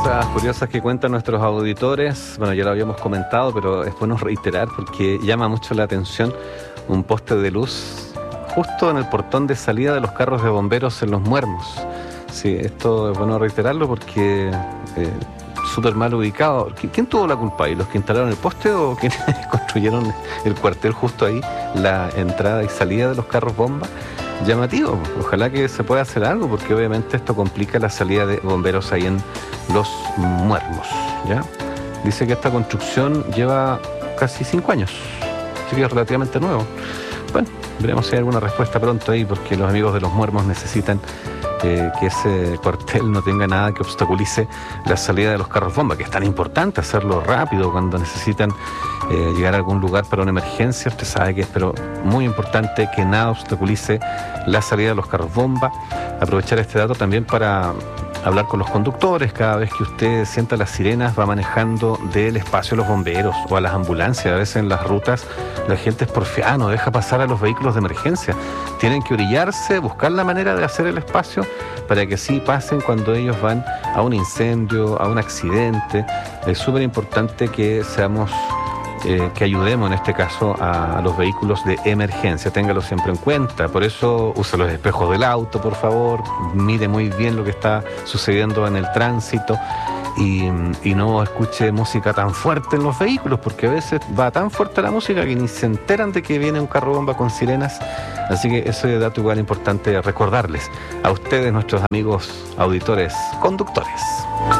cosas curiosas que cuentan nuestros auditores. Bueno, ya lo habíamos comentado, pero es bueno reiterar porque llama mucho la atención un poste de luz justo en el portón de salida de los carros de bomberos en Los Muermos. Sí, esto es bueno reiterarlo porque súper mal ubicado. ¿Quién tuvo la culpa ahí? ¿Los que instalaron el poste o quienes construyeron el cuartel justo ahí, la entrada y salida de los carros bomba? Llamativo, ojalá que se pueda hacer algo porque obviamente esto complica la salida de bomberos ahí en Los Muermos, ¿ya? Dice que esta construcción lleva casi 5 años, así que es relativamente nuevo. Bueno, veremos si hay alguna respuesta pronto ahí porque los amigos de Los Muermos necesitan que ese cuartel no tenga nada que obstaculice la salida de los carros bomba, que es tan importante hacerlo rápido cuando necesitan llegar a algún lugar para una emergencia. Usted sabe que es pero muy importante que nada obstaculice la salida de los carros bomba. Aprovechar este dato también para hablar con los conductores. Cada vez que usted sienta las sirenas va manejando del espacio a los bomberos o a las ambulancias. A veces en las rutas la gente es porfiada, no deja pasar a los vehículos de emergencia. Tienen que orillarse, buscar la manera de hacer el espacio para que sí pasen cuando ellos van a un incendio, a un accidente. Es súper importante que seamos que ayudemos en este caso a los vehículos de emergencia. Téngalo siempre en cuenta. Por eso use los espejos del auto, por favor. Mire muy bien lo que está sucediendo en el tránsito y no escuche música tan fuerte en los vehículos, porque a veces va tan fuerte la música que ni se enteran de que viene un carro bomba con sirenas. Así que ese dato igual importante recordarles a ustedes, nuestros amigos auditores conductores.